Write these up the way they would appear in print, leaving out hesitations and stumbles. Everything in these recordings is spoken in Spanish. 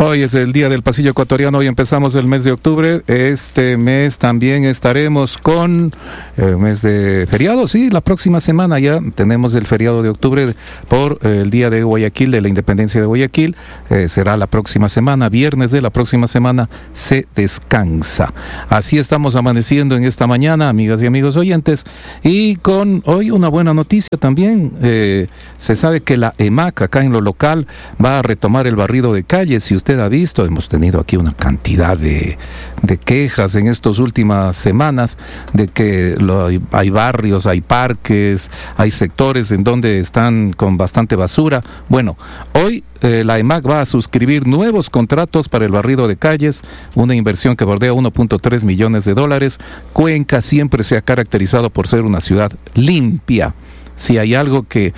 Hoy es el Día del Pasillo Ecuatoriano, hoy empezamos el mes de octubre. Este mes también estaremos con el mes de feriado, sí, la próxima semana ya tenemos el feriado de octubre por el Día de Guayaquil, de la Independencia de Guayaquil. Será la próxima semana, viernes de la próxima semana se descansa. Así estamos amaneciendo en esta mañana, amigas y amigos oyentes, y con hoy una buena noticia también. Se sabe que la EMAC acá en lo local va a retomar el barrido de calles. Si usted ha visto, hemos tenido aquí una cantidad de quejas en estas últimas semanas de que hay barrios, hay parques, hay sectores en donde están con bastante basura. Bueno, hoy la EMAC va a suscribir nuevos contratos para el barrido de calles, una inversión que bordea 1.3 millones de dólares. Cuenca siempre se ha caracterizado por ser una ciudad limpia. Si hay algo que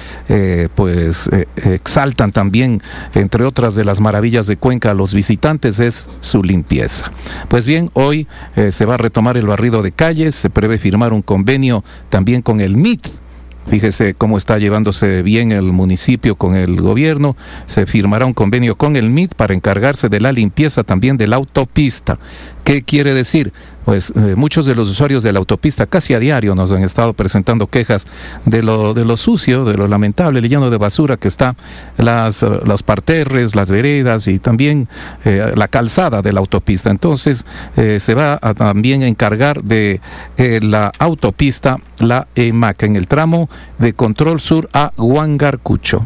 exaltan también, entre otras de las maravillas de Cuenca, a los visitantes, es su limpieza. Pues bien, hoy se va a retomar el barrido de calles, se prevé firmar un convenio también con el MIT. Fíjese cómo está llevándose bien el municipio con el gobierno. Se firmará un convenio con el MIT para encargarse de la limpieza también de la autopista. ¿Qué quiere decir? Pues muchos de los usuarios de la autopista casi a diario nos han estado presentando quejas de lo sucio, de lo lamentable, el lleno de basura que está los parterres, las veredas y también la calzada de la autopista. Entonces se va a también encargar de la autopista, la EMAC, en el tramo de Control Sur a Huangarcucho,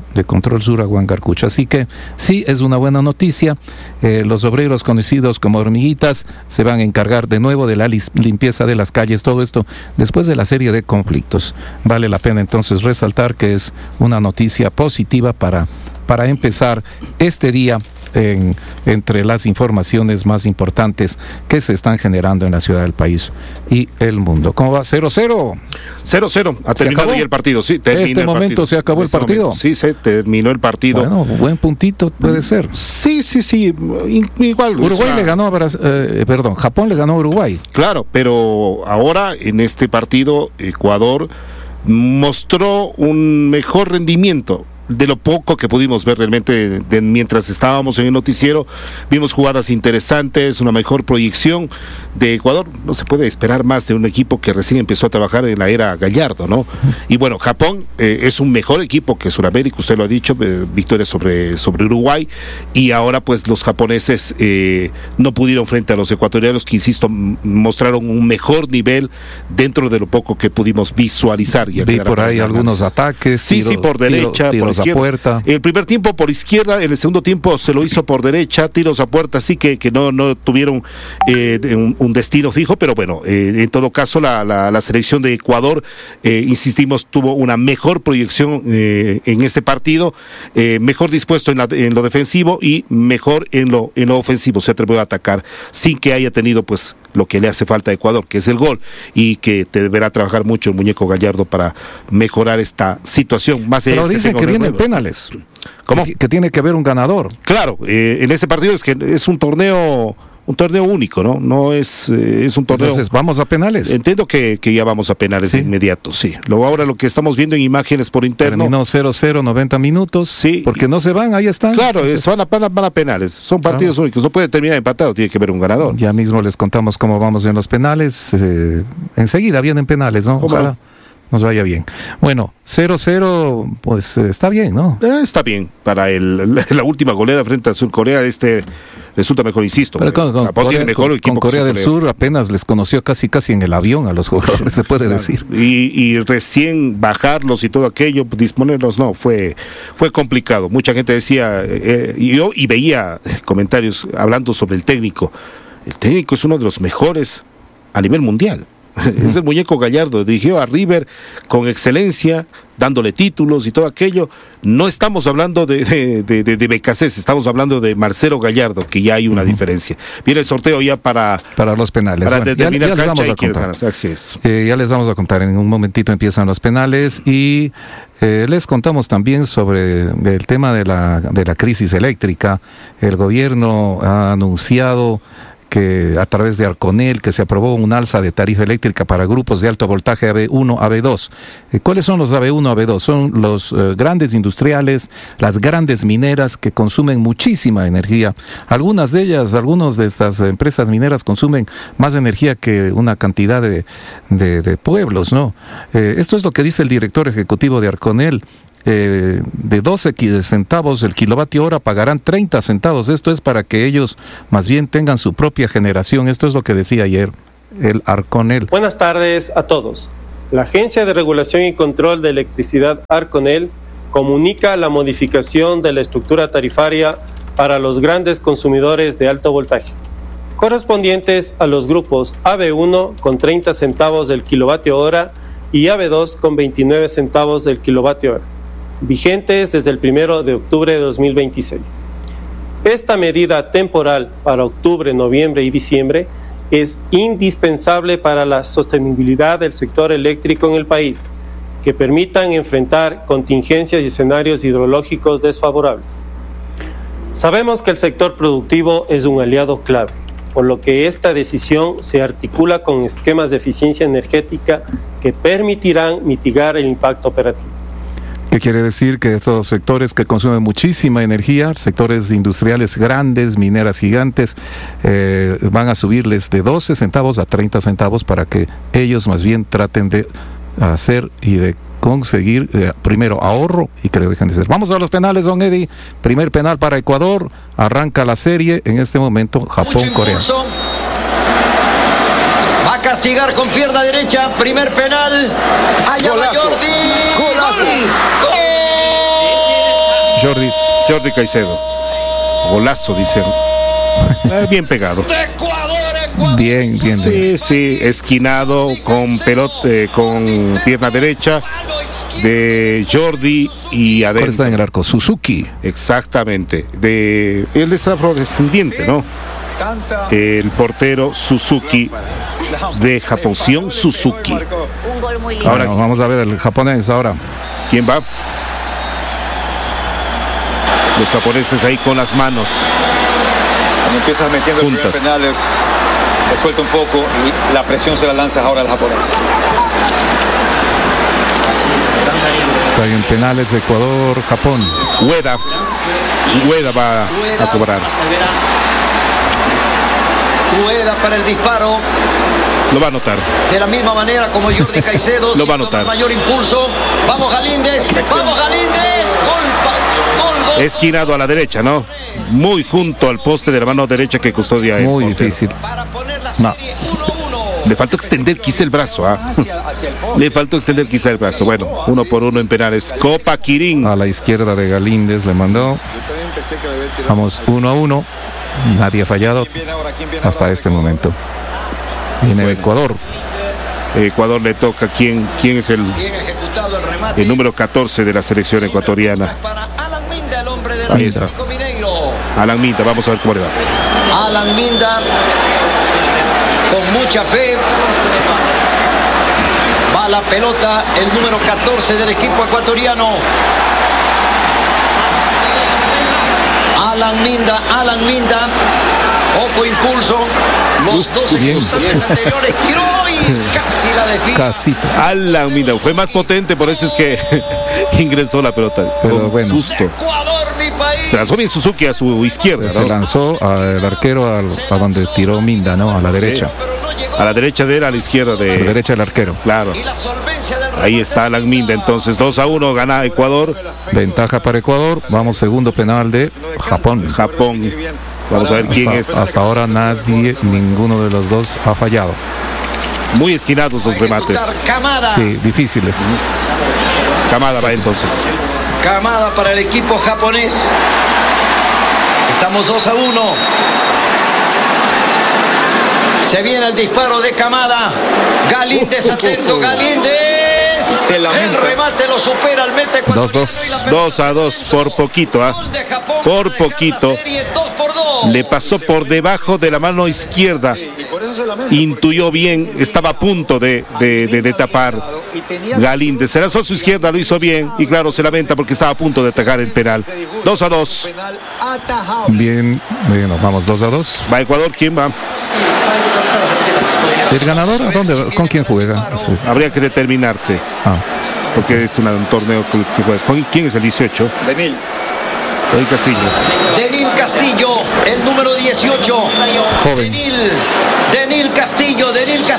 Así que sí, es una buena noticia. Los obreros conocidos como hormiguitas se van a encargar de nuevo de la limpieza de las calles, todo esto después de la serie de conflictos. Vale la pena entonces resaltar que es una noticia positiva para empezar este día entre las informaciones más importantes que se están generando en la ciudad del país y el mundo. ¿Cómo va? 0-0. 0-0. Ha terminado ya el partido. Sí, este momento se acabó el partido. Sí, se terminó el partido. Bueno, buen puntito puede ser. Sí. Igual. Uruguay le ganó a Japón le ganó a Uruguay. Claro, pero ahora en este partido Ecuador mostró un mejor rendimiento. De lo poco que pudimos ver realmente mientras estábamos en el noticiero, vimos jugadas interesantes, una mejor proyección de Ecuador. No se puede esperar más de un equipo que recién empezó a trabajar en la era Gallardo, ¿no? Y bueno, Japón es un mejor equipo que Sudamérica, usted lo ha dicho, victoria sobre Uruguay, y ahora pues los japoneses no pudieron frente a los ecuatorianos, que insisto, mostraron un mejor nivel dentro de lo poco que pudimos visualizar. Y vi por ahí algunos ataques. Sí, por derecha, por izquierda. Puerta. El primer tiempo por izquierda, en el segundo tiempo se lo hizo por derecha, tiros a puerta, así que no tuvieron un destino fijo, pero bueno, en todo caso la selección de Ecuador, insistimos, tuvo una mejor proyección en este partido, mejor dispuesto en lo defensivo y mejor en lo ofensivo, se atrevió a atacar sin que haya tenido pues lo que le hace falta a Ecuador, que es el gol, y que deberá trabajar mucho el muñeco Gallardo para mejorar esta situación. Pero dicen que vienen penales. ¿Cómo? Que tiene que haber un ganador. Claro, en este partido es que es un torneo único, ¿no? No es un torneo. Entonces, ¿vamos a penales? Entiendo que ya vamos a penales de inmediato, sí. Ahora lo que estamos viendo en imágenes por interno. Terminó 0-0, 90 minutos. Sí. Porque no se van, ahí están. Claro, van a penales. Son partidos únicos. No puede terminar empatado, tiene que haber un ganador. Ya mismo les contamos cómo vamos en los penales. Enseguida vienen penales, ¿no? Ojalá nos vaya bien. Bueno, 0-0, pues está bien, ¿no? Está bien. Para la última goleada frente a Sur Corea, resulta mejor, insisto. Pero con Corea del Sur apenas les conoció casi en el avión a los jugadores, se puede decir. Y recién bajarlos y todo aquello, disponerlos, no, fue complicado. Mucha gente decía, yo veía comentarios hablando sobre el técnico. El técnico es uno de los mejores a nivel mundial. Es el muñeco Gallardo, dirigió a River con excelencia, dándole títulos y todo aquello. No estamos hablando de Becasés, estamos hablando de Marcelo Gallardo, que ya hay una diferencia. Viene el sorteo ya para los penales. Para bueno, determinar ya cancha les y quiénes ganan. Ya les vamos a contar, en un momentito empiezan los penales y les contamos también sobre el tema de la crisis eléctrica. El gobierno ha anunciado que a través de Arconel, que se aprobó un alza de tarifa eléctrica para grupos de alto voltaje AB1, AB2. ¿Cuáles son los AB1, AB2? Son los grandes industriales, las grandes mineras que consumen muchísima energía. Algunas de ellas, algunas de estas empresas mineras consumen más energía que una cantidad de pueblos, ¿no? Esto es lo que dice el director ejecutivo de Arconel. De 12 centavos el kilovatio hora pagarán 30 centavos. Esto es para que ellos más bien tengan su propia generación. Esto es lo que decía ayer el Arconel. Buenas tardes a todos. La Agencia de Regulación y Control de Electricidad Arconel comunica la modificación de la estructura tarifaria para los grandes consumidores de alto voltaje, correspondientes a los grupos AB1 con 30 centavos del kilovatio hora y AB2 con 29 centavos del kilovatio hora, vigentes desde el 1 de octubre de 2026. Esta medida temporal para octubre, noviembre y diciembre es indispensable para la sostenibilidad del sector eléctrico en el país, que permitan enfrentar contingencias y escenarios hidrológicos desfavorables. Sabemos que el sector productivo es un aliado clave, por lo que esta decisión se articula con esquemas de eficiencia energética que permitirán mitigar el impacto operativo. ¿Qué quiere decir? Que estos sectores que consumen muchísima energía, sectores industriales grandes, mineras gigantes, van a subirles de 12 centavos a 30 centavos para que ellos más bien traten de hacer y de conseguir primero ahorro y que lo dejen de hacer. Vamos a los penales, don Eddie. Primer penal para Ecuador. Arranca la serie en este momento Japón-Corea. Va a castigar con pierna derecha. Primer penal. Allá va Jordi. Jordi Caicedo. Golazo, dicen. Bien pegado. Bien. Sí, esquinado con pelota, con pierna derecha de Jordi y adentro. ¿Cuál está en el arco? Suzuki. Exactamente. Él es afrodescendiente, ¿no? El portero Suzuki de Japón, Sion Suzuki. Ahora vamos a ver el japonés ahora. ¿Quién va? Los japoneses ahí con las manos. Cuando empiezas metiendo juntas. El primer penal te suelta un poco y la presión se la lanzas ahora al japonés. Está en penales Ecuador-Japón. Ueda va a cobrar. Ueda para el disparo. Lo va a anotar. De la misma manera como Jordi Caicedo. Lo va a anotar. Mayor impulso. Vamos Galíndez. Vamos Galíndez. Gol. Esquinado a la derecha, ¿no? Muy junto al poste de la mano derecha que custodia. Muy difícil. No. Le faltó extender quizá el brazo, Le faltó extender quizá el brazo. Bueno, 1-1 en penales. Copa Quirín. A la izquierda de Galíndez le mandó. Vamos 1-1. Nadie ha fallado hasta este momento. Viene de Ecuador. Ecuador le toca. ¿Quién es el número 14 de la selección ecuatoriana? Ahí está. Alan Minda, vamos a ver cómo le va. Alan Minda, con mucha fe, va la pelota, el número 14 del equipo ecuatoriano. Alan Minda, poco impulso. Los dos ejecutantes anteriores tiró y casi la desvía. Casita. Alan Minda fue más potente, por eso es que ingresó la pelota. Pero con bueno. Susto. Se lanzó bien Suzuki a su izquierda, ¿no? Se lanzó al arquero a donde tiró Minda, ¿no? A la derecha. A la derecha de él, a la izquierda de... A la derecha del arquero. Claro. Ahí está Alan Minda, entonces 2-1 gana Ecuador. Ventaja para Ecuador. Vamos, segundo penal de Japón. Vamos a ver quién es. Hasta ahora ninguno de los dos ha fallado. Muy esquinados los remates. Sí, difíciles. Kamada va entonces. Kamada para el equipo japonés. Estamos 2-1. Se viene el disparo de Kamada. Galíndez atento, Galíndez. El remate lo supera al mete 2-2 por poquito, por poquito. Le pasó por debajo de la mano izquierda. Intuyó bien, estaba a punto de tapar Galíndez. Se lanzó a su izquierda, lo hizo bien y claro, se lamenta porque estaba a punto de atacar el penal. 2-2. Bien, bueno, vamos 2-2. Va Ecuador, ¿quién va? ¿El ganador a dónde? ¿Con quién juega? Habría que determinarse. Porque es un torneo que se juega. ¿Quién es el 18? Denil Castillo. Denil Castillo, el número 18. Joven. Denil Castillo.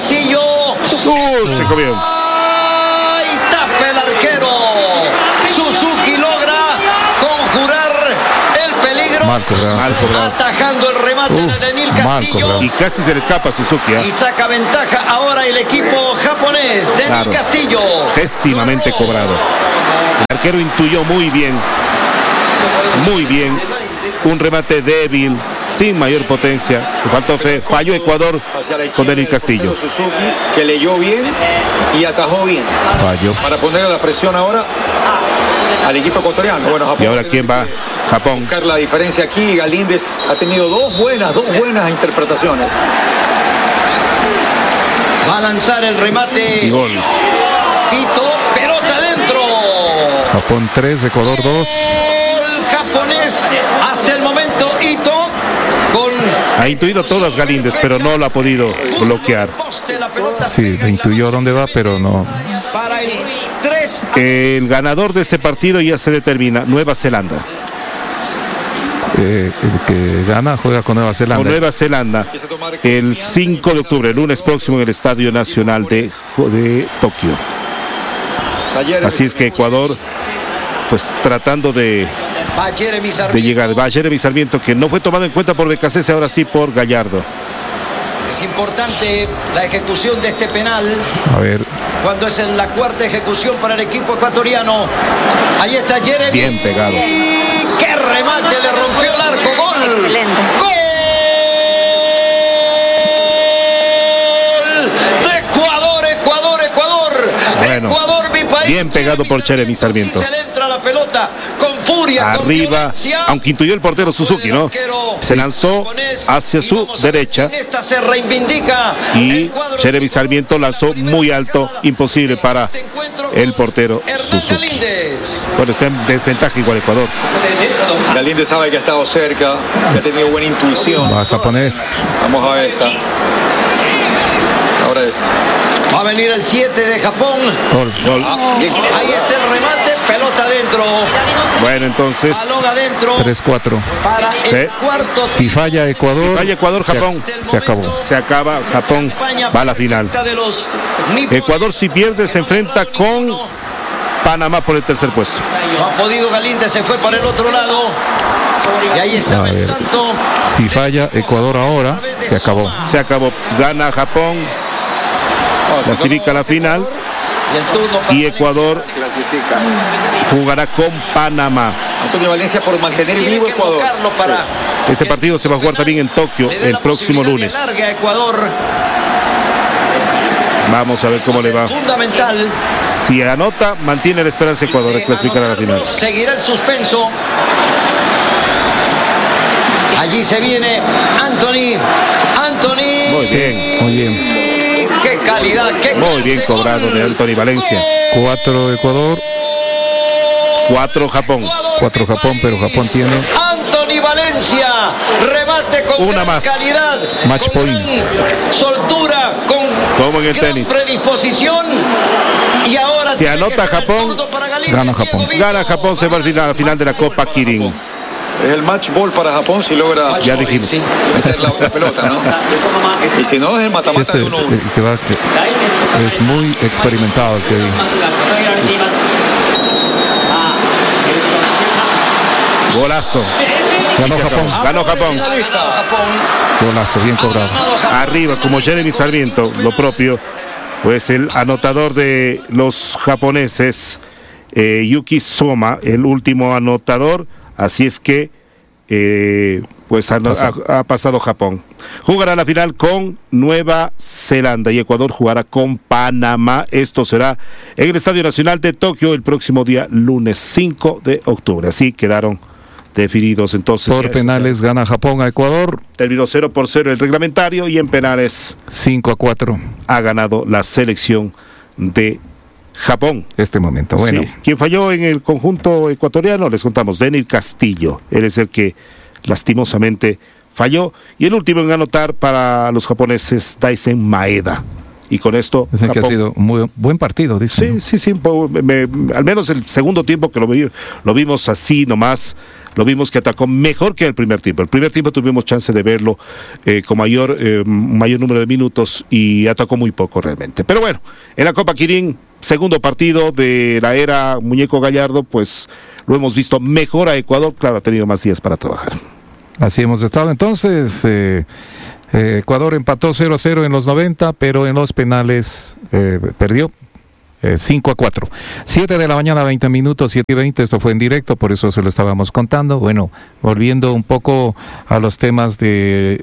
Se comió. ¡Ay! Tapa el arquero. Suzuki logra conjurar el peligro. Mal cobrado. Atajando el remate de Denil Castillo. Y casi se le escapa a Suzuki. Y saca ventaja ahora el equipo japonés. Denil Castillo. Pésimamente cobrado. El arquero intuyó muy bien. Un remate débil, sin mayor potencia. Le faltó fe. Falló Ecuador con Denil Castillo. Suzuki, que leyó bien y atajó bien. Falló. Para ponerle la presión ahora al equipo ecuatoriano. Bueno, Japón. ¿Y ahora quién va? Japón. Buscar la diferencia aquí. Galíndez ha tenido dos buenas interpretaciones. Va a lanzar el remate. Y gol. Ito, pelota adentro. Japón 3, Ecuador 2. Japonés hasta el momento. Ito ha intuido todas Galíndez, pero no lo ha podido bloquear. Sí, intuyó dónde va, pero no. El ganador de este partido ya se determina. Nueva Zelanda. El que gana juega con Nueva Zelanda. Con Nueva Zelanda el 5 de octubre, el lunes próximo, en el Estadio Nacional de Tokio. Así es que Ecuador, pues tratando de llegar. Va Jeremy Sarmiento, que no fue tomado en cuenta por Becasese, ahora sí por Gallardo. Es importante la ejecución de este penal. A ver. Cuando es en la cuarta ejecución para el equipo ecuatoriano. Ahí está Jeremy. Bien pegado. ¡Qué remate! Le rompió el arco. ¡Gol! Excelente. ¡Gol! De Ecuador. Bueno, Ecuador, mi país. bien pegado por Jeremy Sarmiento. Se le entra la pelota con furia. Arriba, aunque intuyó el portero Suzuki, ¿no? Se lanzó hacia su derecha Se reivindica y Jeremy Sarmiento lanzó muy alto, imposible para el portero Suzuki. Bueno, está en desventaja igual Ecuador. Galíndez sabe que ha estado cerca, que ha tenido buena intuición. Va japonés. Vamos a ver esta. Ahora es. Va a venir el 7 de Japón. Gol. Ahí está el remate, pelota adentro. Bueno, entonces Balón adentro 3-4. para el cuarto. Si falla Ecuador, Japón. Se acabó. Se acaba, Japón va a la final. Ecuador, si pierde, se enfrenta con Panamá por el tercer puesto. No ha podido Galíndez, se fue para el otro lado. Y ahí está el tanto. Si falla Ecuador ahora, se acabó. Se acabó. Gana Japón. Clasifica a la final. Y Ecuador jugará con Panamá. Antonio Valencia por mantener vivo Ecuador. Este partido se va a jugar también en Tokio el próximo lunes. Vamos a ver cómo le va. Fundamental. Si anota, mantiene la esperanza Ecuador de clasificar a la final. Seguirá el suspenso. Allí se viene Anthony. Muy bien. Qué calidad, qué muy bien cobrado de Anthony Valencia. 4 Ecuador. 4 Japón. 4 Japón, pero Japón tiene Anthony Valencia, remate con una más. Calidad, match point, soltura, con como en el tenis. Predisposición. Y ahora si anota Japón, gana Japón. Gana Japón, se va al final de la Copa Kirin. Es el match ball para Japón si logra ya dijimos. meter la pelota, ¿no? Y si no, es el mata-mata de 1-1. Es muy experimentado el que golazo. Ganó Japón. Golazo, bien cobrado. Arriba, como Jeremy Sarmiento, lo propio, pues el anotador de los japoneses, Yuki Soma, el último anotador. Así es que pues ha pasado Japón. Jugará la final con Nueva Zelanda y Ecuador jugará con Panamá. Esto será en el Estadio Nacional de Tokio el próximo día lunes 5 de octubre. Así quedaron definidos entonces. Por penales gana Japón a Ecuador. Terminó 0-0 el reglamentario y en penales 5-4 ha ganado la selección de Japón. Este momento. Bueno. Sí. Quien falló en el conjunto ecuatoriano, les contamos, Denil Castillo. Él es el que lastimosamente falló. Y el último en anotar para los japoneses, Daisen Maeda. Y con esto Dicen que ha sido un muy buen partido, dicen. Sí, al menos el segundo tiempo que lo vimos así nomás, lo vimos que atacó mejor que el primer tiempo. El primer tiempo tuvimos chance de verlo con mayor número de minutos y atacó muy poco realmente. Pero bueno, en la Copa Kirin, segundo partido de la era Muñeco Gallardo, pues lo hemos visto mejor a Ecuador. Claro, ha tenido más días para trabajar. Así hemos estado entonces. Ecuador empató 0-0 en los 90, pero en los penales perdió 5-4. 7 de la mañana, 20 minutos, 7:20, esto fue en directo, por eso se lo estábamos contando. Bueno, volviendo un poco a los temas de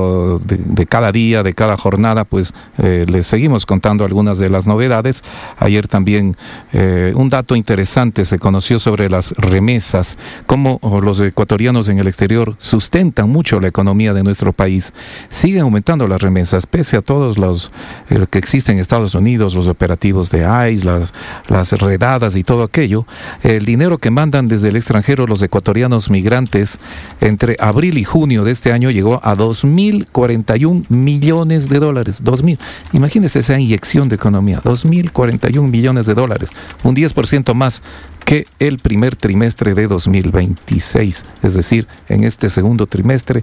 cada día, de cada jornada, pues les seguimos contando algunas de las novedades. Ayer también un dato interesante se conoció sobre las remesas, cómo los ecuatorianos en el exterior sustentan mucho la economía de nuestro país. Siguen aumentando las remesas, pese a todos los que existen en Estados Unidos, los operativos de las redadas y todo aquello. El dinero que mandan desde el extranjero los ecuatorianos migrantes entre abril y junio de este año llegó a 2.041 millones de dólares. 2.000. Imagínense esa inyección de economía. 2.041 millones de dólares. Un 10% más que el primer trimestre de 2026. Es decir, en este segundo trimestre,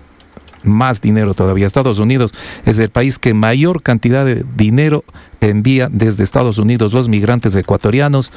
más dinero todavía. Estados Unidos es el país que mayor cantidad de dinero envía desde Estados Unidos los migrantes ecuatorianos,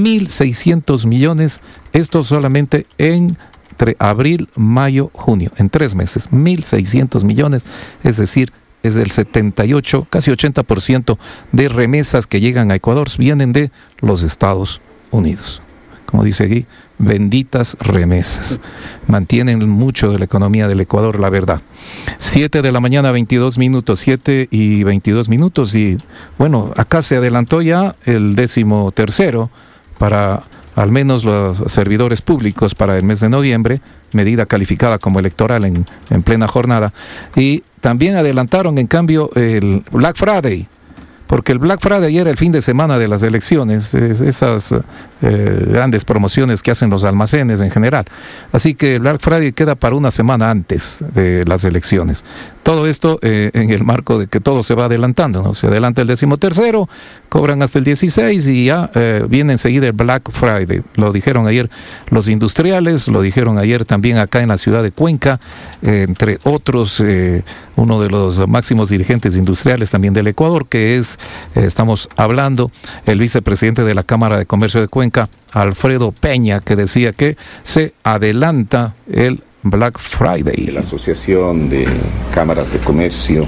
1.600 millones, esto solamente entre abril, mayo, junio, en 3 meses, 1.600 millones, es decir, es el 78, casi 80% de remesas que llegan a Ecuador vienen de los Estados Unidos. Como dice aquí, benditas remesas. Mantienen mucho de la economía del Ecuador, la verdad. 7 de la mañana, 22 minutos, 7 y 22 minutos. Y bueno, acá se adelantó ya el 13º para al menos los servidores públicos para el mes de noviembre, medida calificada como electoral en plena jornada. Y también adelantaron, en cambio, el Black Friday, porque el Black Friday era el fin de semana de las elecciones, esas grandes promociones que hacen los almacenes en general. Así que el Black Friday queda para una semana antes de las elecciones. Todo esto en el marco de que todo se va adelantando, ¿no? Se adelanta el 13º, cobran hasta el 16 y ya viene enseguida el Black Friday. Lo dijeron ayer los industriales, lo dijeron ayer también acá en la ciudad de Cuenca, entre otros, uno de los máximos dirigentes industriales también del Ecuador, que es, estamos hablando, el vicepresidente de la Cámara de Comercio de Cuenca, Alfredo Peña, que decía que se adelanta el Black Friday. La Asociación de Cámaras de Comercio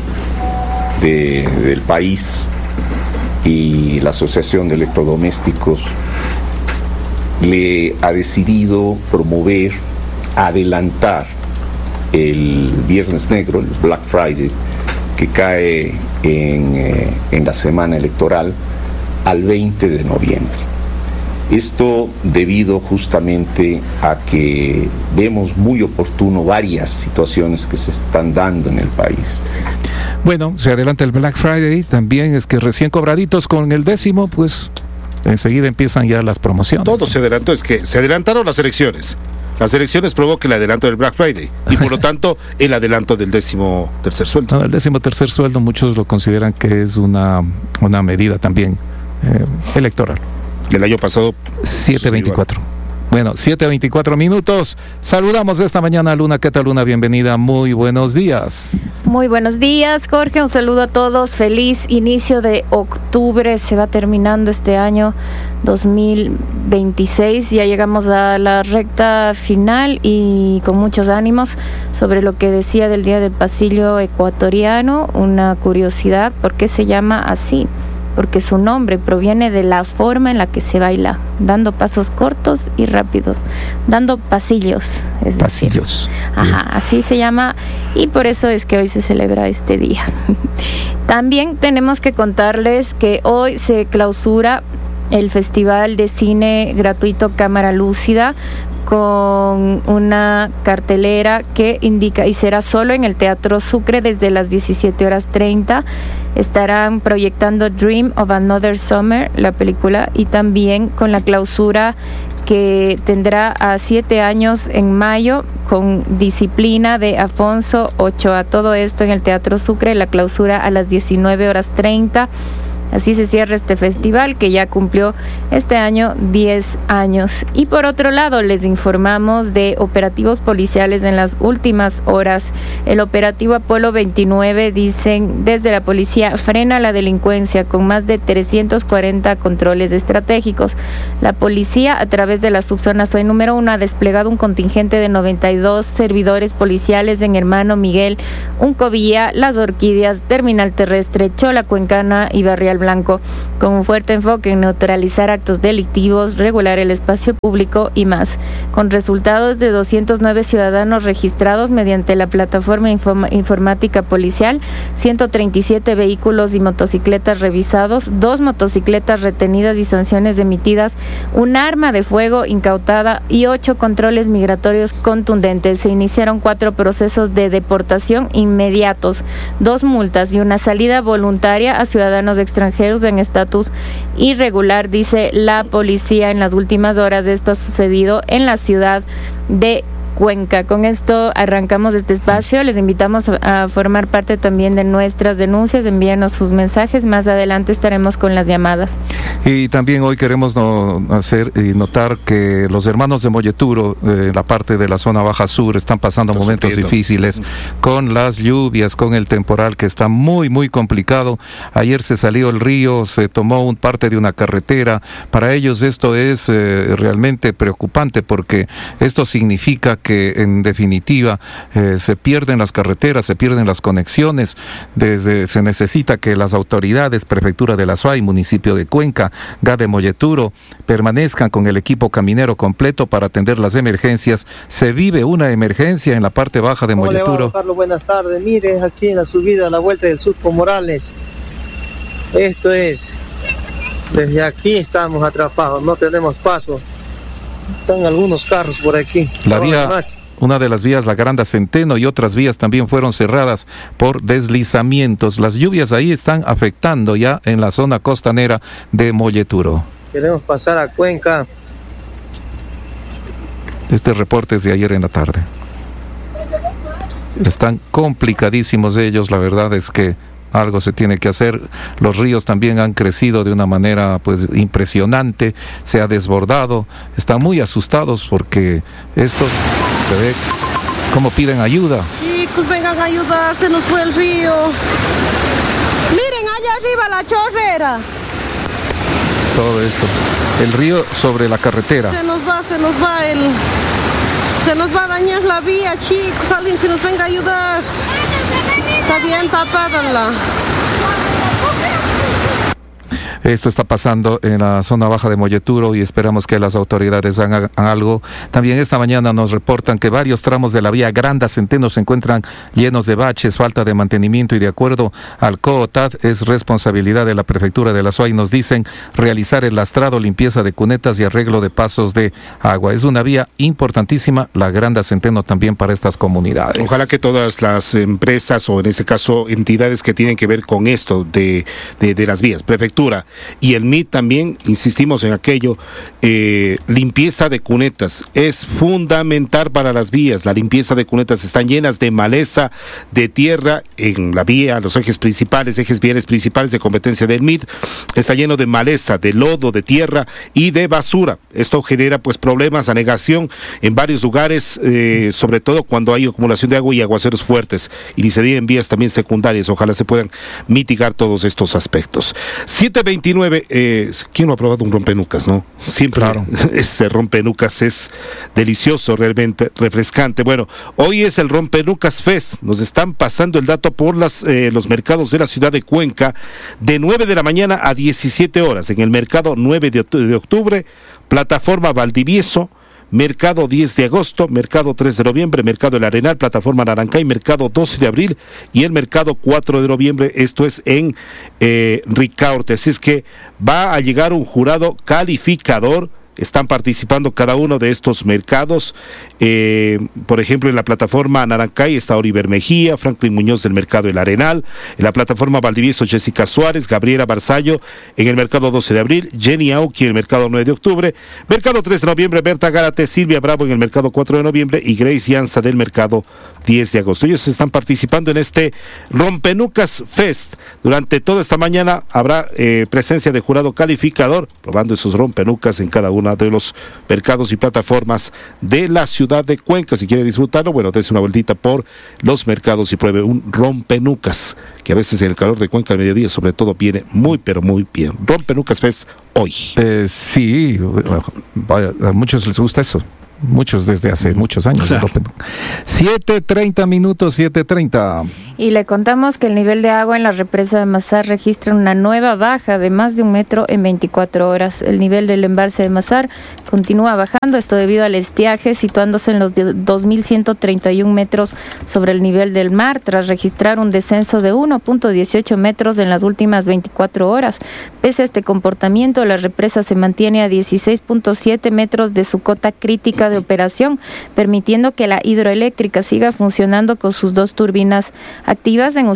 del país y la Asociación de Electrodomésticos le ha decidido promover, adelantar el Viernes Negro, el Black Friday, que cae en la semana electoral, al 20 de noviembre. Esto debido justamente a que vemos muy oportuno varias situaciones que se están dando en el país. Bueno, se adelanta el Black Friday, también es que recién cobraditos con el 10º, pues enseguida empiezan ya las promociones. Todo se adelantó, es que se adelantaron las elecciones. Las elecciones provocan el adelanto del Black Friday y por lo tanto el adelanto del 13º sueldo. No, el 13º sueldo muchos lo consideran que es una medida también electoral. El año pasado 7:24. Bueno, 7:24 minutos. Saludamos esta mañana a Luna. ¿Qué tal, Luna? Bienvenida. Muy buenos días. Muy buenos días, Jorge. Un saludo a todos. Feliz inicio de octubre. Se va terminando este año 2026. Ya llegamos a la recta final y con muchos ánimos sobre lo que decía del Día del Pasillo Ecuatoriano. Una curiosidad, ¿por qué se llama así? Porque su nombre proviene de la forma en la que se baila, dando pasos cortos y rápidos, dando pasillos. Pasillos. Ajá, así se llama y por eso es que hoy se celebra este día. También tenemos que contarles que hoy se clausura el Festival de Cine Gratuito Cámara Lúcida con una cartelera que indica, y será solo en el Teatro Sucre desde las 17:30. Estarán proyectando Dream of Another Summer, la película, y también con la clausura que tendrá a 7 años en mayo con Disciplina de Afonso Ochoa. Todo esto en el Teatro Sucre, la clausura a las 19:30. Así se cierra este festival que ya cumplió este año 10 años. Y por otro lado, les informamos de operativos policiales en las últimas horas. El operativo Apolo 29, dicen desde la policía, frena la delincuencia con más de 340 controles estratégicos. La policía, a través de la subzona SOE número 1, ha desplegado un contingente de 92 servidores policiales en Hermano Miguel, Uncovilla, Las Orquídeas, Terminal Terrestre, Chola Cuencana y Barrial Blanco, con un fuerte enfoque en neutralizar actos delictivos, regular el espacio público y más. Con resultados de 209 ciudadanos registrados mediante la plataforma informática policial, 137 vehículos y motocicletas revisados, 2 motocicletas retenidas y sanciones emitidas, un arma de fuego incautada y 8 controles migratorios contundentes. Se iniciaron 4 procesos de deportación inmediatos, 2 multas y una salida voluntaria a ciudadanos extranjeros en estatus irregular, dice la policía. En las últimas horas esto ha sucedido en la ciudad de Cuenca. Con esto arrancamos este espacio. Les invitamos a formar parte también de nuestras denuncias. Envíenos sus mensajes. Más adelante estaremos con las llamadas. Y también hoy queremos notar que los hermanos de Molleturo, la parte de la zona baja sur, están pasando momentos difíciles con las lluvias, con el temporal que está muy, muy complicado. Ayer se salió el río, se tomó parte de una carretera. Para ellos esto es realmente preocupante porque esto significa que en definitiva se pierden las carreteras, se pierden las conexiones. Se necesita que las autoridades, Prefectura de la SUAY, Municipio de Cuenca, GA de Molleturo, permanezcan con el equipo caminero completo para atender las emergencias. Se vive una emergencia en la parte baja de Molleturo. Carlos, buenas tardes. Mire, aquí en la subida a la vuelta del Surco Morales, esto es, desde aquí estamos atrapados, no tenemos paso. Están algunos carros por aquí. Una de las vías, la Granda Centeno, y otras vías también fueron cerradas por deslizamientos. Las lluvias ahí están afectando ya en la zona costanera de Molleturo. Queremos pasar a Cuenca. Este reporte es de ayer en la tarde. Están complicadísimos ellos, la verdad es que algo se tiene que hacer. Los ríos también han crecido de una manera pues impresionante, se ha desbordado, están muy asustados porque esto se ve cómo piden ayuda. Chicos, vengan a ayudar, se nos fue el río. Miren allá arriba la chorrera. Todo esto, el río sobre la carretera. Se nos va a dañar la vía, chicos, alguien que nos venga a ayudar. Está bien tapada. Esto está pasando en la zona baja de Molleturo y esperamos que las autoridades hagan algo. También esta mañana nos reportan que varios tramos de la vía Granda Centeno se encuentran llenos de baches, falta de mantenimiento, y de acuerdo al COOTAD es responsabilidad de la Prefectura de la SUAY, nos dicen, realizar el lastrado, limpieza de cunetas y arreglo de pasos de agua. Es una vía importantísima, la Granda Centeno, también para estas comunidades. Ojalá que todas las empresas, o en ese caso entidades que tienen que ver con esto de las vías, Prefectura y el MIT también, insistimos en aquello, limpieza de cunetas es fundamental para las vías. La limpieza de cunetas están llenas de maleza, de tierra en la vía, los ejes viales principales de competencia del MIT, está lleno de maleza, de lodo, de tierra y de basura. Esto genera pues problemas, anegación en varios lugares, sobre todo cuando hay acumulación de agua y aguaceros fuertes, y ni se diga en vías también secundarias. Ojalá se puedan mitigar todos estos aspectos. 7:29, ¿quién no ha probado un rompenucas, no? Siempre, claro. Ese rompenucas es delicioso, realmente refrescante. Bueno, hoy es el Rompenucas Fest. Nos están pasando el dato por los mercados de la ciudad de Cuenca, de 9 de la mañana a 17 horas. En el mercado 9 de octubre, plataforma Valdivieso, Mercado 10 de agosto, Mercado 3 de noviembre, Mercado El Arenal, Plataforma Narancay, Mercado 12 de abril y el Mercado 4 de noviembre, esto es en Ricaurte. Así es que va a llegar un jurado calificador están participando cada uno de estos mercados. Por ejemplo, en la plataforma Narancay está Oliver Mejía, Franklin Muñoz del mercado El Arenal, en la plataforma Valdivieso Jessica Suárez, Gabriela Barzallo en el mercado 12 de abril, Jenny Auqui en el mercado 9 de octubre, mercado 3 de noviembre, Berta Gárate, Silvia Bravo en el mercado 4 de noviembre y Grace Llanza del mercado 10 de agosto. Ellos están participando en este Rompenucas Fest. Durante toda esta mañana habrá presencia de jurado calificador, probando esos rompenucas en cada uno de los mercados y plataformas de la ciudad de Cuenca. Si quiere disfrutarlo, bueno, dése una vueltita por los mercados y pruebe un rompenucas, que a veces en el calor de Cuenca al mediodía sobre todo viene muy, pero muy bien. Rompenucas Fest hoy. Sí, a muchos les gusta eso. Muchos desde hace muchos años. Claro. 7:30 minutos, 7:30. Y le contamos que el nivel de agua en la represa de Mazar registra una nueva baja de más de 1 metro en 24 horas. El nivel del embalse de Mazar continúa bajando, esto debido al estiaje, situándose en los 2.131 metros sobre el nivel del mar, tras registrar un descenso de 1.18 metros en las últimas 24 horas. Pese a este comportamiento, la represa se mantiene a 16.7 metros de su cota crítica de operación, permitiendo que la hidroeléctrica siga funcionando con sus 2 turbinas activas en un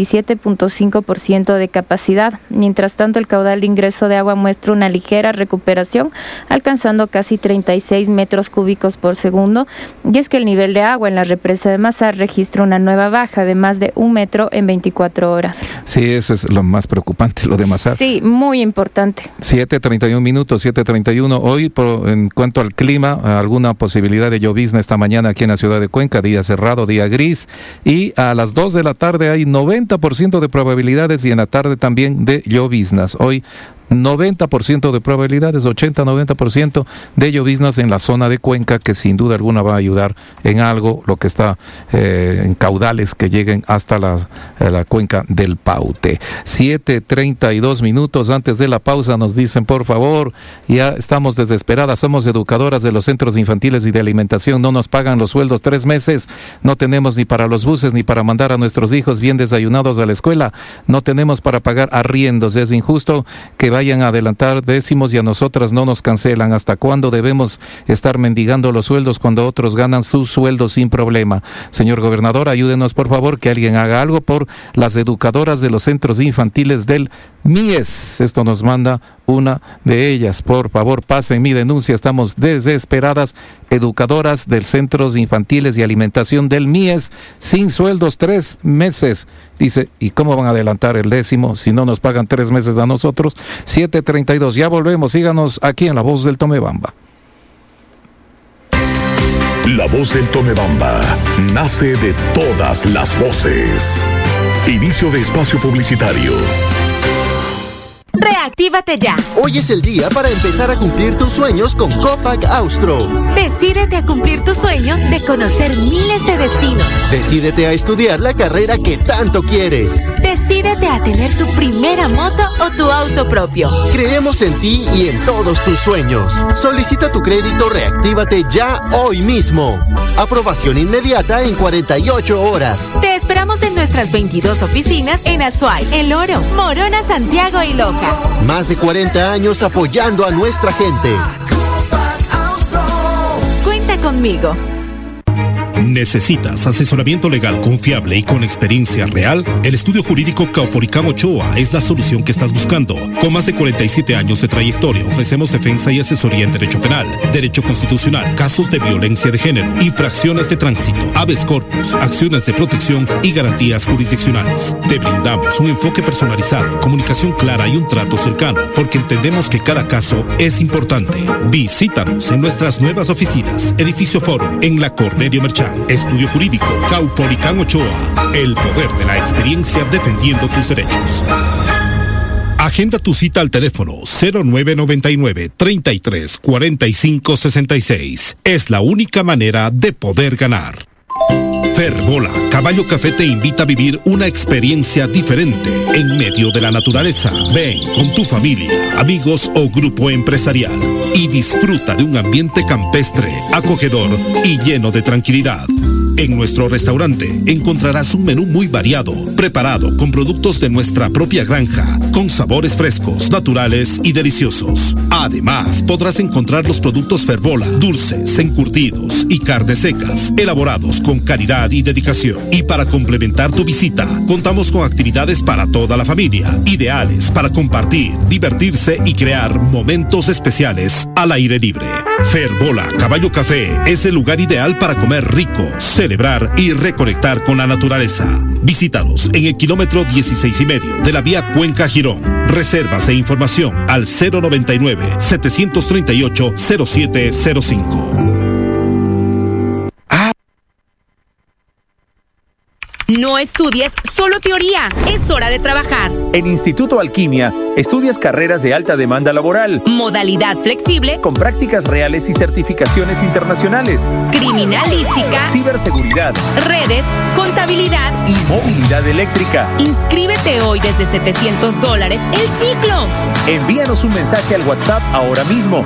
77.5% de capacidad. Mientras tanto, el caudal de ingreso de agua muestra una ligera recuperación, alcanzando casi 36 metros cúbicos por segundo, y es que el nivel de agua en la represa de Mazar registra una nueva baja de más de 1 metro en 24 horas. Sí, eso es lo más preocupante, lo de Mazar. Sí, muy importante. 7:31 minutos, 7:31. Hoy, en cuanto al clima, alguna posibilidad de llovizna esta mañana aquí en la ciudad de Cuenca, día cerrado, día gris, y a las 2 de la tarde hay 90% de probabilidades y en la tarde también de lloviznas. Hoy 90% de probabilidades, 80-90% de lloviznas en la zona de Cuenca, que sin duda alguna va a ayudar en algo lo que está en caudales que lleguen hasta la cuenca del Paute. 7:32 minutos antes de la pausa nos dicen, por favor, ya estamos desesperadas, somos educadoras de los centros infantiles y de alimentación, no nos pagan los sueldos 3 meses, no tenemos ni para los buses ni para mandar a nuestros hijos bien desayunados a la escuela, no tenemos para pagar arriendos, es injusto que vayan a adelantar décimos y a nosotras no nos cancelan. ¿Hasta cuándo debemos estar mendigando los sueldos cuando otros ganan sus sueldos sin problema? Señor gobernador, ayúdenos por favor, que alguien haga algo por las educadoras de los centros infantiles del MIES. Esto nos manda una de ellas. Por favor, pasen mi denuncia, estamos desesperadas. Educadoras del centros infantiles y alimentación del MIES sin sueldos 3 meses. Dice, ¿y cómo van a adelantar el décimo si no nos pagan 3 meses a nosotros? 7:32, ya volvemos, síganos aquí en La Voz del Tomebamba. La Voz del Tomebamba nace de todas las voces. Inicio de espacio publicitario. Reactívate ya. Hoy es el día para empezar a cumplir tus sueños con Copac Austro. Decídete a cumplir tu sueño de conocer miles de destinos. Decídete a estudiar la carrera que tanto quieres. Decídete a tener tu primera moto o tu auto propio. Creemos en ti y en todos tus sueños. Solicita tu crédito Reactívate ya hoy mismo. Aprobación inmediata en 48 horas. Te esperamos en nuestras 22 oficinas en Azuay, El Oro, Morona, Santiago y Loja. Más de 40 años apoyando a nuestra gente. Cuenta conmigo. ¿Necesitas asesoramiento legal confiable y con experiencia real? El estudio jurídico Caupolicán Ochoa es la solución que estás buscando. Con más de 47 años de trayectoria, ofrecemos defensa y asesoría en derecho penal, derecho constitucional, casos de violencia de género, infracciones de tránsito, habeas corpus, acciones de protección y garantías jurisdiccionales. Te brindamos un enfoque personalizado, comunicación clara y un trato cercano, porque entendemos que cada caso es importante. Visítanos en nuestras nuevas oficinas, Edificio Forum, en la Cornelio Merchán. Estudio Jurídico Caupolicán Ochoa. El poder de la experiencia defendiendo tus derechos. Agenda tu cita al teléfono 0999-334566. Es la única manera de poder ganar. Ferbola Caballo Café te invita a vivir una experiencia diferente en medio de la naturaleza. Ven con tu familia, amigos o grupo empresarial y disfruta de un ambiente campestre, acogedor y lleno de tranquilidad. En nuestro restaurante encontrarás un menú muy variado, preparado con productos de nuestra propia granja, con sabores frescos, naturales y deliciosos. Además, podrás encontrar los productos Ferbola, dulces, encurtidos y carnes secas, elaborados con calidad y dedicación. Y para complementar tu visita, contamos con actividades para toda la familia, ideales para compartir, divertirse y crear momentos especiales al aire libre. Ferbola Caballo Café es el lugar ideal para comer rico, celebrar y reconectar con la naturaleza. Visítanos en el kilómetro 16,5 de la vía Cuenca-Girón. Reservas e información al 099-738-0705. No estudies solo teoría, es hora de trabajar. En Instituto Alquimia, estudias carreras de alta demanda laboral. Modalidad flexible. Con prácticas reales y certificaciones internacionales. Criminalística. Ciberseguridad. Redes, contabilidad. Y movilidad eléctrica. Inscríbete hoy desde $700 el ciclo. Envíanos un mensaje al WhatsApp ahora mismo.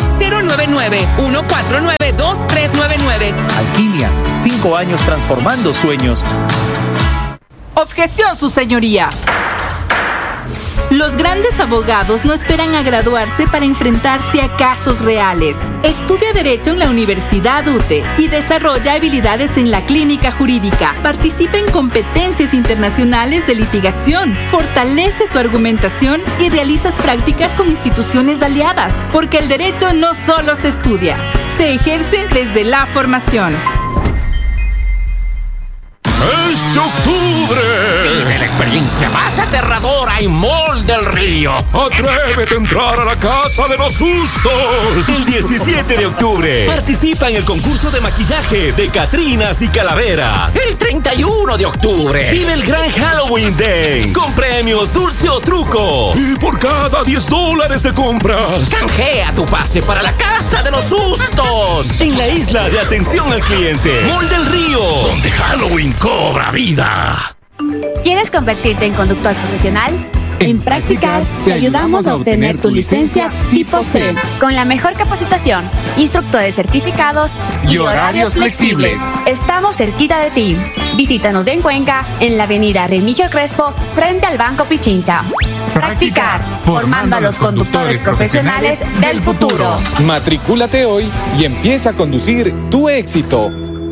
099-149-2399. Alquimia, 5 años transformando sueños. Objeción, su señoría. Los grandes abogados no esperan a graduarse para enfrentarse a casos reales. Estudia Derecho en la Universidad UTE y desarrolla habilidades en la clínica jurídica. Participa en competencias internacionales de litigación. Fortalece tu argumentación y realizas prácticas con instituciones aliadas. Porque el derecho no solo se estudia, se ejerce desde la formación. Este octubre vive la experiencia más aterradora en Mall del Río. Atrévete a entrar a la Casa de los Sustos. El 17 de octubre participa en el concurso de maquillaje de Catrinas y Calaveras. El 31 de octubre vive el gran Halloween Day con premios dulce o truco. Y por cada $10 de compras, canjea tu pase para la Casa de los Sustos. En la isla de atención al cliente, Mall del Río, donde Halloween cobra vida. ¿Quieres convertirte en conductor profesional? En Practicar te ayudamos a obtener tu licencia tipo C con la mejor capacitación, instructores certificados y horarios flexibles. Estamos cerquita de ti. Visítanos en Cuenca, en la avenida Remigio Crespo, frente al Banco Pichincha. Practicar, formando a los conductores profesionales del futuro. Matricúlate hoy y empieza a conducir tu éxito.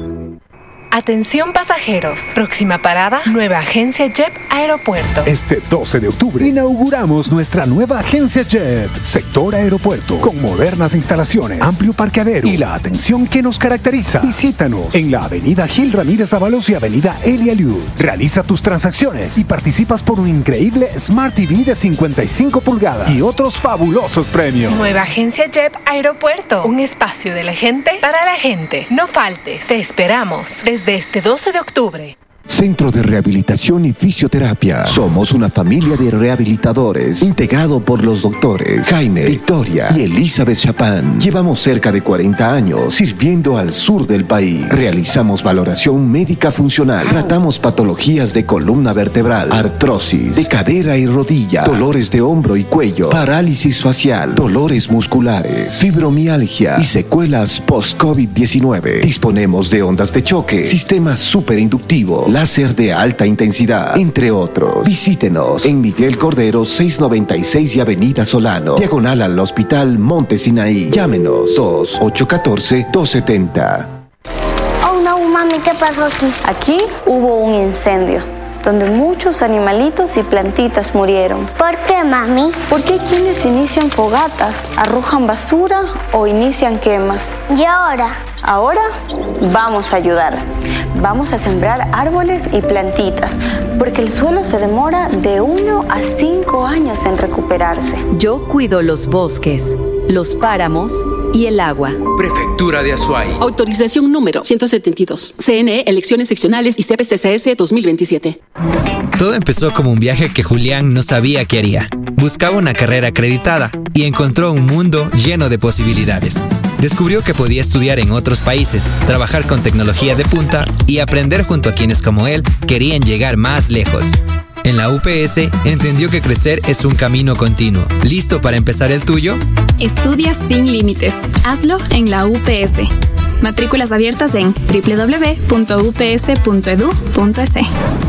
Atención pasajeros. Próxima parada, nueva agencia JEP Aeropuerto. Este 12 de octubre inauguramos nuestra nueva agencia JEP, Sector Aeropuerto, con modernas instalaciones, amplio parqueadero y la atención que nos caracteriza. Visítanos en la avenida Gil Ramírez Dávalos y avenida Elia Liud. Realiza tus transacciones y participas por un increíble Smart TV de 55 pulgadas y otros fabulosos premios. Nueva agencia JEP Aeropuerto, un espacio de la gente para la gente. No faltes, te esperamos desde este 12 de octubre. Centro de Rehabilitación y Fisioterapia. Somos una familia de rehabilitadores integrado por los doctores Jaime, Victoria y Elizabeth Chapán. Llevamos cerca de 40 años sirviendo al sur del país. Realizamos valoración médica funcional. Tratamos patologías de columna vertebral, artrosis, de cadera y rodilla, dolores de hombro y cuello, parálisis facial, dolores musculares, fibromialgia y secuelas post-COVID-19. Disponemos de ondas de choque, sistema superinductivo, láser de alta intensidad, entre otros. Visítenos en Miguel Cordero 696 y Avenida Solano, diagonal al Hospital Monte Sinaí. Llámenos 2-814-270. Oh no, mami, ¿qué pasó aquí? Aquí hubo un incendio donde muchos animalitos y plantitas murieron. ¿Por qué, mami? Porque hay quienes inician fogatas, arrojan basura o inician quemas. ¿Y ahora? Ahora vamos a ayudar. Vamos a sembrar árboles y plantitas, porque el suelo se demora de 1 a 5 años en recuperarse. Yo cuido los bosques, los páramos y el agua. Prefectura de Azuay. Autorización número 172. CNE, elecciones seccionales y CPCCS 2027. Todo empezó como un viaje que Julián no sabía qué haría. Buscaba una carrera acreditada y encontró un mundo lleno de posibilidades. Descubrió que podía estudiar en otros países, trabajar con tecnología de punta y aprender junto a quienes como él querían llegar más lejos. En la UPS entendió que crecer es un camino continuo. ¿Listo para empezar el tuyo? Estudia sin límites. Hazlo en la UPS. Matrículas abiertas en www.ups.edu.es.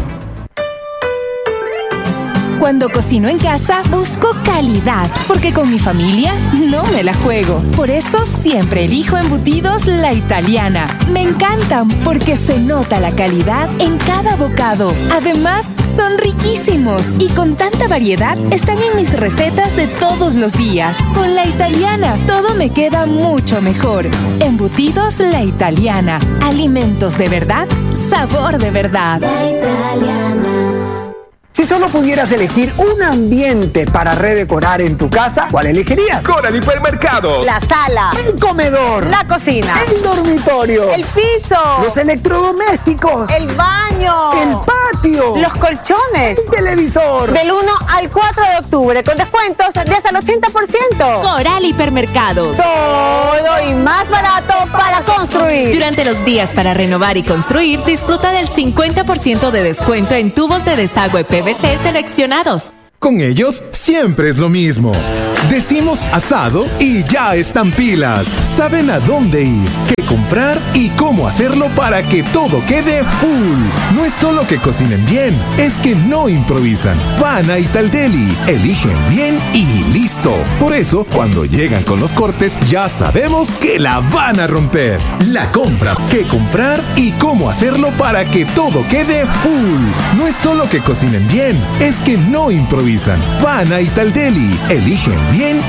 Cuando cocino en casa, busco calidad, porque con mi familia no me la juego. Por eso siempre elijo embutidos La Italiana. Me encantan porque se nota la calidad en cada bocado. Además, son riquísimos y con tanta variedad están en mis recetas de todos los días. Con La Italiana, todo me queda mucho mejor. Embutidos La Italiana. Alimentos de verdad, sabor de verdad. La Italiana. Si solo pudieras elegir un ambiente para redecorar en tu casa, ¿cuál elegirías? Coral Hipermercados. La sala. El comedor. La cocina. El dormitorio. El piso. Los electrodomésticos. El baño. El patio. Los colchones. El televisor. Del 1 al 4 de octubre, con descuentos de hasta el 80%. Coral Hipermercados. Todo y más barato para construir. Durante los días para renovar y construir, disfruta del 50% de descuento en tubos de desagüe PVC seleccionados. Con ellos siempre es lo mismo. Decimos asado y ya están pilas. Saben a dónde ir, qué comprar y cómo hacerlo para que todo quede full. No es solo que cocinen bien, es que no improvisan. Van a Italdeli, eligen bien y listo. Por eso, cuando llegan con los cortes, ya sabemos que la van a romper. La compra, qué comprar y cómo hacerlo para que todo quede full. No es solo que cocinen bien, es que no improvisan. Van a Italdeli, eligen bien